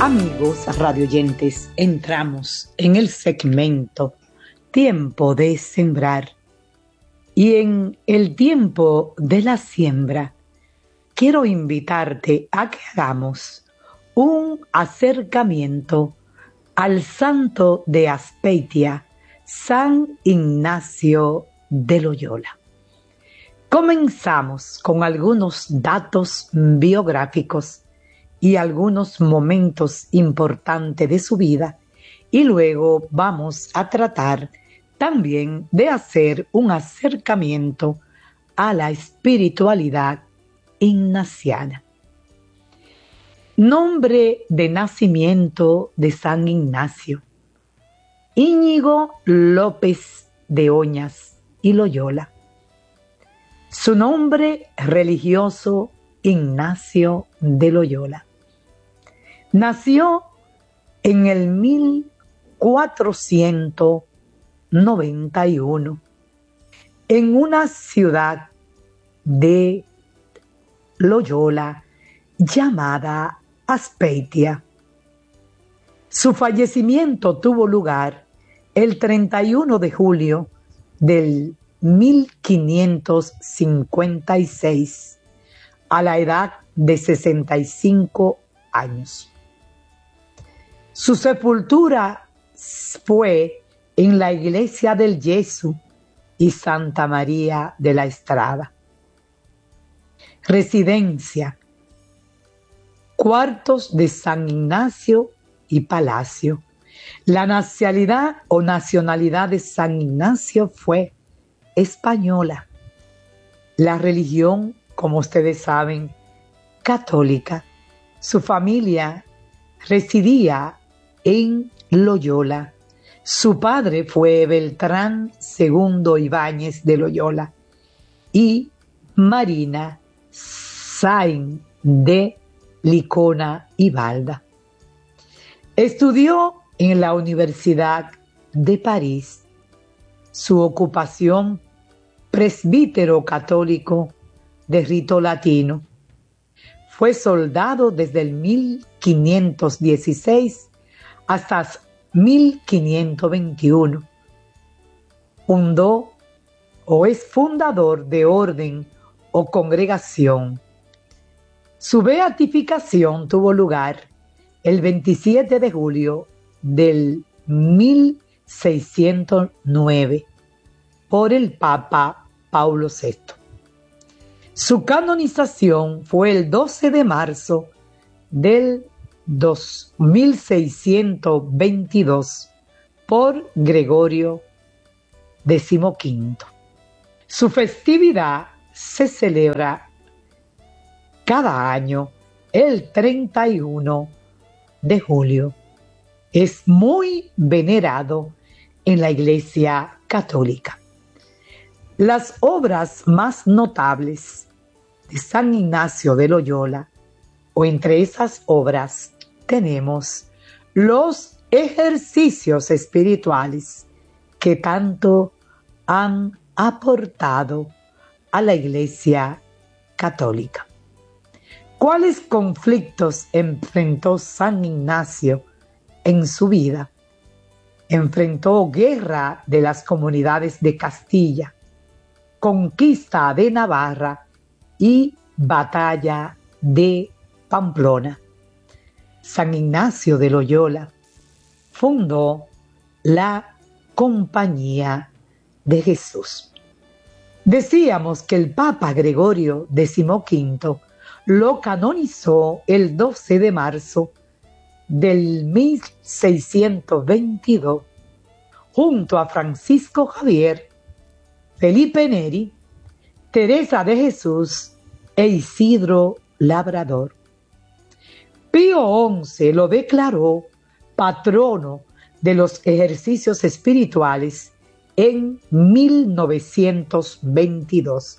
Amigos radioyentes, entramos en el segmento Tiempo de Sembrar. Y en el tiempo de la siembra, quiero invitarte a que hagamos un acercamiento al santo de Azpeitia, San Ignacio de Loyola. Comenzamos con algunos datos biográficos y algunos momentos importantes de su vida, y luego vamos a tratar también de hacer un acercamiento a la espiritualidad ignaciana. Nombre de nacimiento de San Ignacio: Íñigo López de Oñas y Loyola. Su nombre religioso, Ignacio de Loyola. Nació en el 1491 en una ciudad de Loyola llamada Azpeitia. Su fallecimiento tuvo lugar el 31 de julio del 1556 a la edad de 65 años. Su sepultura fue en la iglesia del Gesù y Santa María de la Estrada. Residencia: Cuartos de San Ignacio y Palacio. La nacionalidad de San Ignacio fue española. La religión, como ustedes saben, católica. Su familia residía en Loyola. Su padre fue Beltrán II Ibáñez de Loyola y Marina Sáenz de Licona y Balda. Estudió en la Universidad de París. Su ocupación: presbítero católico de rito latino. Fue soldado desde el 1516 hasta 1521. Fundó o es fundador de orden o congregación. Su beatificación tuvo lugar el 27 de julio del 1609 por el Papa Paulo VI. Su canonización fue el 12 de marzo del 2622 por Gregorio XV. Su festividad se celebra cada año el 31 de julio. Es muy venerado en la Iglesia Católica. Las obras más notables de San Ignacio de Loyola, o entre esas obras tenemos los ejercicios espirituales que tanto han aportado a la Iglesia Católica. ¿Cuáles conflictos enfrentó San Ignacio en su vida? Enfrentó guerra de las comunidades de Castilla, conquista de Navarra y batalla de Pamplona. San Ignacio de Loyola fundó la Compañía de Jesús. Decíamos que el Papa Gregorio XV lo canonizó el 12 de marzo del 1622 junto a Francisco Javier, Felipe Neri, Teresa de Jesús e Isidro Labrador. Pío XI lo declaró patrono de los ejercicios espirituales en 1922.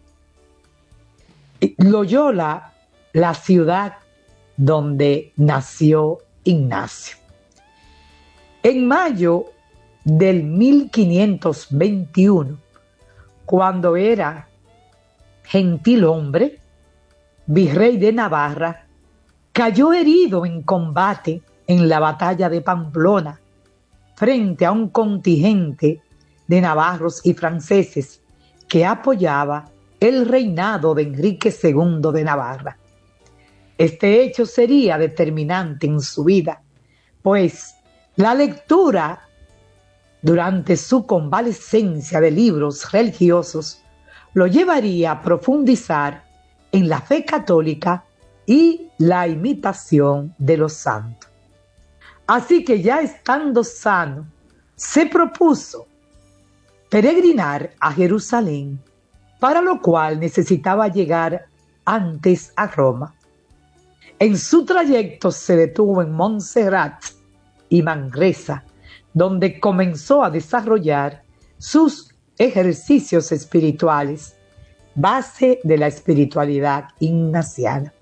Loyola, la ciudad donde nació Ignacio. En mayo del 1521, cuando era gentilhombre, virrey de Navarra, cayó herido en combate en la batalla de Pamplona, frente a un contingente de navarros y franceses que apoyaba el reinado de Enrique II de Navarra. Este hecho sería determinante en su vida, pues la lectura durante su convalecencia de libros religiosos lo llevaría a profundizar en la fe católica y la imitación de los santos. Así que ya estando sano, se propuso peregrinar a Jerusalén, para lo cual necesitaba llegar antes a Roma. En su trayecto se detuvo en Montserrat y Manresa, donde comenzó a desarrollar sus ejercicios espirituales, base de la espiritualidad ignaciana.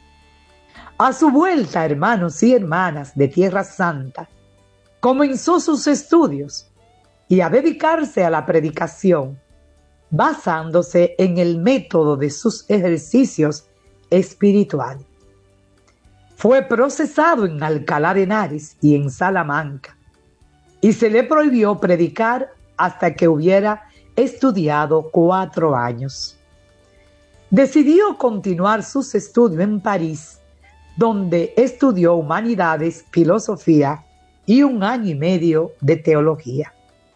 A su vuelta, hermanos y hermanas de Tierra Santa, comenzó sus estudios y a dedicarse a la predicación, basándose en el método de sus ejercicios espirituales. Fue procesado en Alcalá de Henares y en Salamanca, y se le prohibió predicar hasta que hubiera estudiado 4 años. Decidió continuar sus estudios en París, donde estudió humanidades, filosofía y 1 año y medio de teología.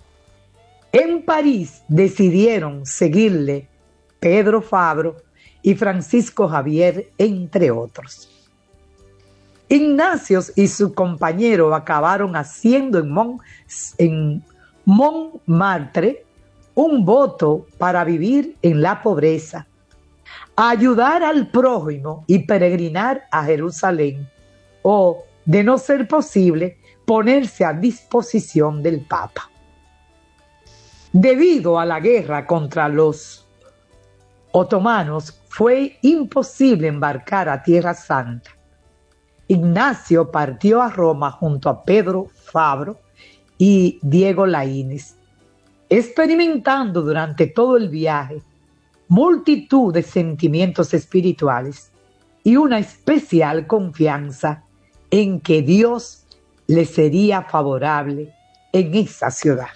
En París decidieron seguirle Pedro Fabro y Francisco Javier, entre otros. Ignacio y su compañero acabaron haciendo en Montmartre un voto para vivir en la pobreza, ayudar al prójimo y peregrinar a Jerusalén, o, de no ser posible, ponerse a disposición del Papa. Debido a la guerra contra los otomanos, fue imposible embarcar a Tierra Santa. Ignacio partió a Roma junto a Pedro Fabro y Diego Laínez, experimentando durante todo el viaje multitud de sentimientos espirituales y una especial confianza en que Dios le sería favorable en esa ciudad.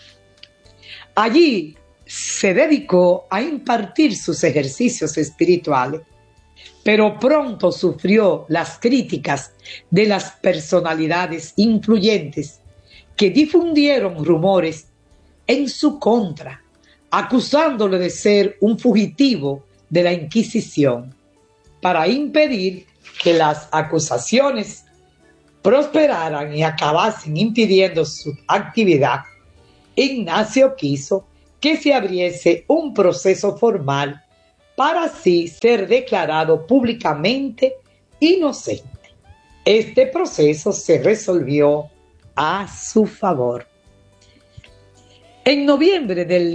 Allí se dedicó a impartir sus ejercicios espirituales, pero pronto sufrió las críticas de las personalidades influyentes que difundieron rumores en su contra, acusándolo de ser un fugitivo de la Inquisición. Para impedir que las acusaciones prosperaran y acabasen impidiendo su actividad, Ignacio quiso que se abriese un proceso formal para así ser declarado públicamente inocente. Este proceso se resolvió a su favor. En noviembre del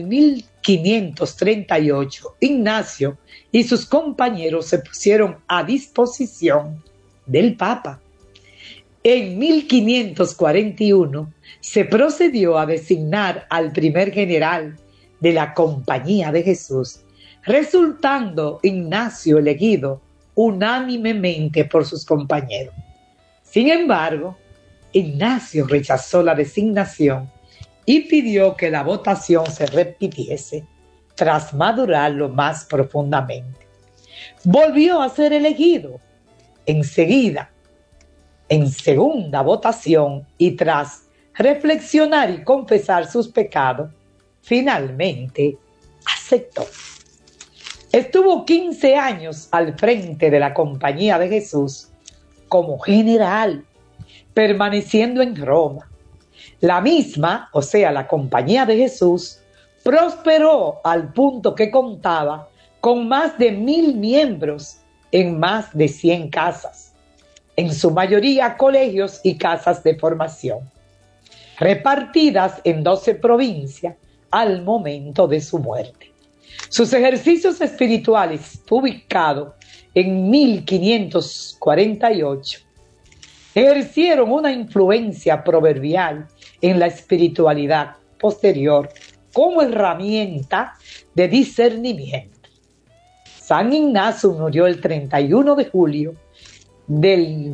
1538, Ignacio y sus compañeros se pusieron a disposición del Papa. En 1541 se procedió a designar al primer general de la Compañía de Jesús, resultando Ignacio elegido unánimemente por sus compañeros. Sin embargo, Ignacio rechazó la designación y pidió que la votación se repitiese tras madurarlo más profundamente. Volvió a ser elegido enseguida, en segunda votación, y tras reflexionar y confesar sus pecados, finalmente aceptó. Estuvo 15 años al frente de la Compañía de Jesús como general, permaneciendo en Roma. La misma, o sea, la Compañía de Jesús, prosperó al punto que contaba con más de 1,000 miembros en más de 100 casas, en su mayoría colegios y casas de formación, repartidas en 12 provincias al momento de su muerte. Sus ejercicios espirituales, ubicados en 1548, ejercieron una influencia proverbial en la espiritualidad posterior como herramienta de discernimiento. San Ignacio murió el 31 de julio del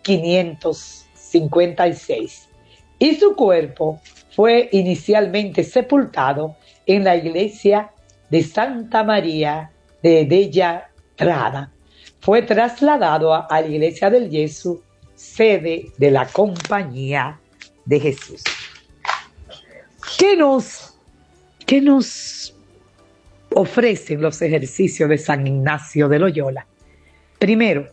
1556 y su cuerpo fue inicialmente sepultado en la iglesia de Santa María de Della Trada. Fue trasladado a la iglesia del Gesù, sede de la Compañía de Jesús. ¿Qué nos ofrecen los ejercicios de San Ignacio de Loyola? Primero,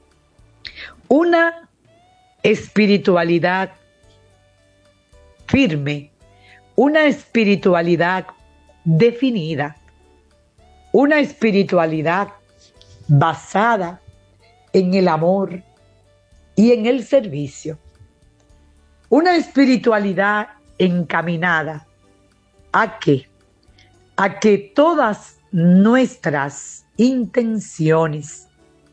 una espiritualidad firme, una espiritualidad definida, una espiritualidad basada en el amor y en el servicio, una espiritualidad encaminada a que todas nuestras intenciones,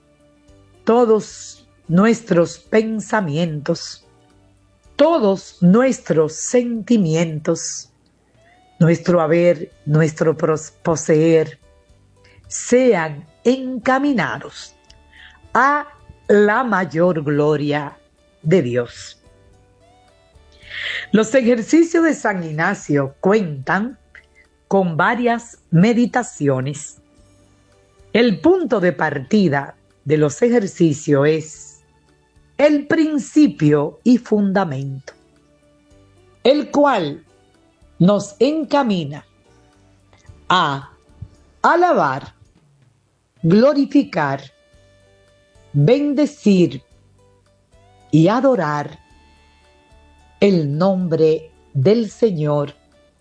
todos nuestros pensamientos, todos nuestros sentimientos, nuestro haber, nuestro poseer, sean encaminados a la mayor gloria de Dios. Los ejercicios de San Ignacio cuentan con varias meditaciones. El punto de partida de los ejercicios es el principio y fundamento, el cual nos encamina a alabar, glorificar, bendecir y adorar el nombre del Señor.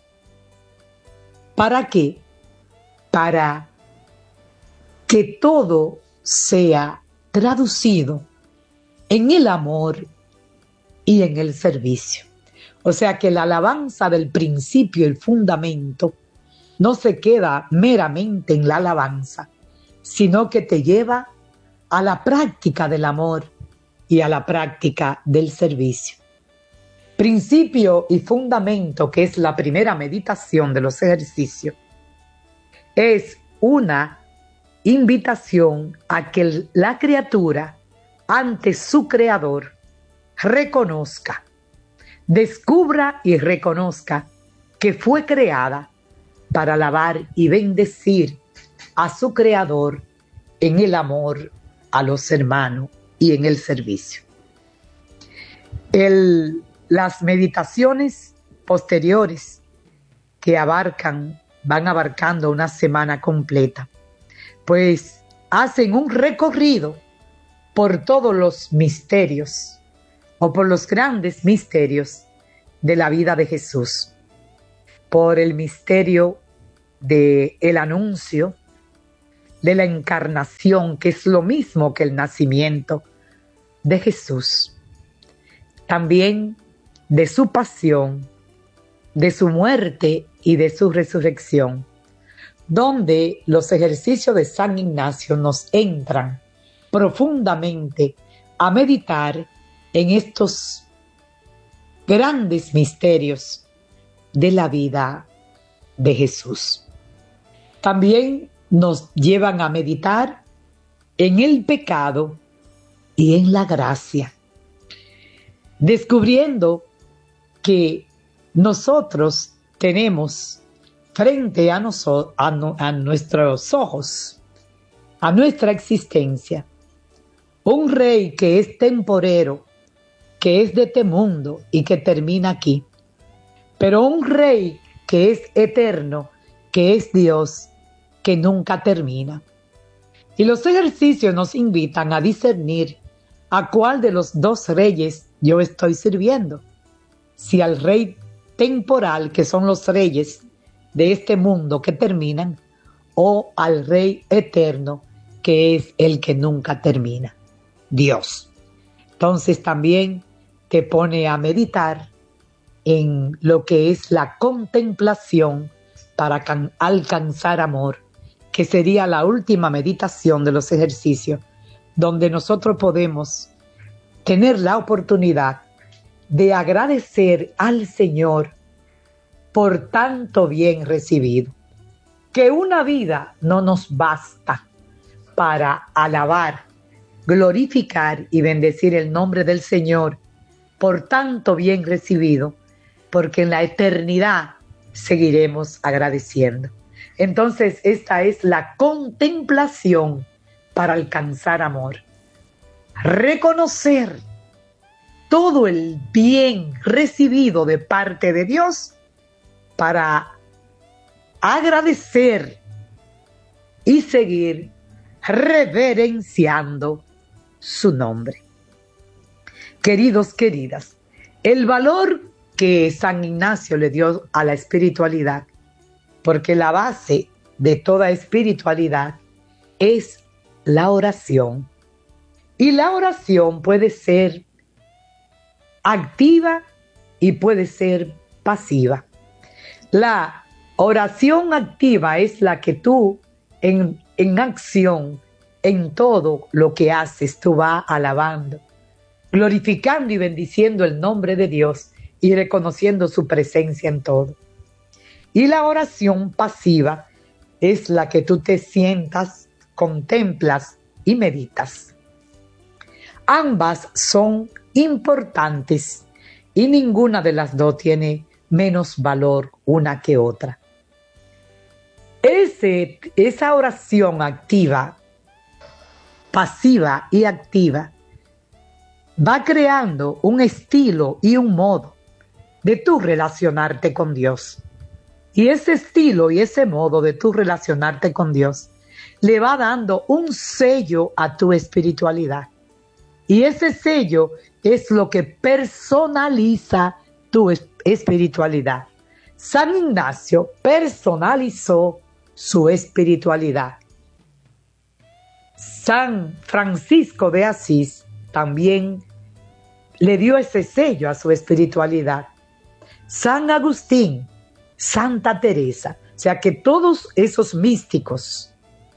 ¿Para qué? Para que todo sea traducido en el amor y en el servicio. O sea que la alabanza del principio y el fundamento no se queda meramente en la alabanza, sino que te lleva a la práctica del amor y a la práctica del servicio. Principio y fundamento, que es la primera meditación de los ejercicios, es una invitación a que la criatura ante su creador reconozca, descubra y reconozca que fue creada para alabar y bendecir a su creador en el amor a los hermanos y en el servicio. Las meditaciones posteriores que van abarcando una semana completa, pues hacen un recorrido por todos los misterios o por los grandes misterios de la vida de Jesús, por el misterio del anuncio, de la encarnación, que es lo mismo que el nacimiento de Jesús, también de su pasión, de su muerte y de su resurrección, donde los ejercicios de San Ignacio nos entran profundamente a meditar en estos grandes misterios de la vida de Jesús. También nos llevan a meditar en el pecado y en la gracia, descubriendo que nosotros tenemos frente a nuestros ojos, a nuestra existencia, un rey que es temporero, que es de este mundo y que termina aquí, pero un rey que es eterno, que es Dios, que nunca termina. Y los ejercicios nos invitan a discernir a cuál de los dos reyes yo estoy sirviendo. Si al rey temporal, que son los reyes de este mundo que terminan, o al rey eterno, que es el que nunca termina, Dios. Entonces también te pone a meditar en lo que es la contemplación para alcanzar amor, que sería la última meditación de los ejercicios, donde nosotros podemos tener la oportunidad de agradecer al Señor por tanto bien recibido, que una vida no nos basta para alabar, glorificar y bendecir el nombre del Señor por tanto bien recibido, porque en la eternidad seguiremos agradeciendo. Entonces, esta es la contemplación para alcanzar amor. Reconocer todo el bien recibido de parte de Dios para agradecer y seguir reverenciando su nombre. Queridos, queridas, el valor que San Ignacio le dio a la espiritualidad, porque la base de toda espiritualidad es la oración. Y la oración puede ser activa y puede ser pasiva. La oración activa es la que tú en acción, en todo lo que haces, tú vas alabando, glorificando y bendiciendo el nombre de Dios y reconociendo su presencia en todo. Y la oración pasiva es la que tú te sientas, contemplas y meditas. Ambas son importantes y ninguna de las dos tiene menos valor una que otra. Esa oración activa, pasiva y activa va creando un estilo y un modo de tú relacionarte con Dios. Y ese estilo y ese modo de tú relacionarte con Dios le va dando un sello a tu espiritualidad. Y ese sello es lo que personaliza tu espiritualidad. San Ignacio personalizó su espiritualidad. San Francisco de Asís también le dio ese sello a su espiritualidad. San Agustín, Santa Teresa, o sea que todos esos místicos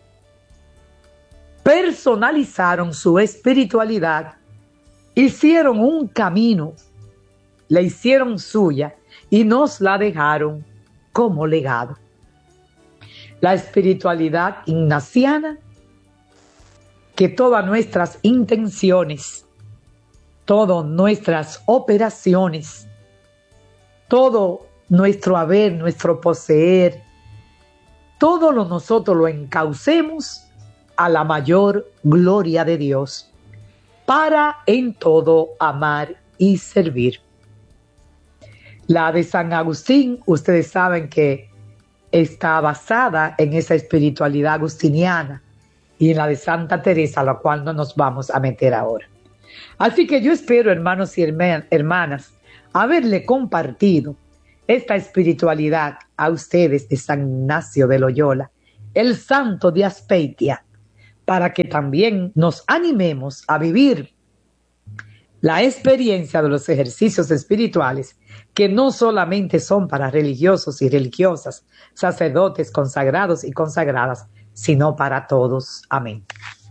personalizaron su espiritualidad, hicieron un camino, la hicieron suya y nos la dejaron como legado. La espiritualidad ignaciana, que todas nuestras intenciones, todas nuestras operaciones, todo nuestro haber, nuestro poseer, todo lo nosotros lo encaucemos a la mayor gloria de Dios, para en todo amar y servir. La de San Agustín, ustedes saben que está basada en esa espiritualidad agustiniana, y en la de Santa Teresa, a la cual no nos vamos a meter ahora. Así que yo espero, hermanos y hermanas, haberle compartido esta espiritualidad a ustedes de San Ignacio de Loyola, el santo de Azpeitia, para que también nos animemos a vivir la experiencia de los ejercicios espirituales, que no solamente son para religiosos y religiosas, sacerdotes consagrados y consagradas, sino para todos. Amén.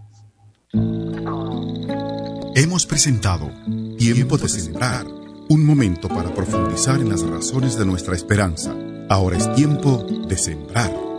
Hemos presentado Tiempo de Sembrar, un momento para profundizar en las razones de nuestra esperanza. Ahora es tiempo de sembrar.